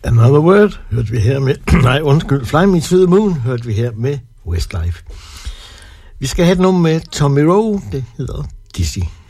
Another Word hørte vi her med... Fly Me to the Moon hørte vi her med Westlife. Vi skal have et nummer med Tommy Roe, det hedder Dizzy.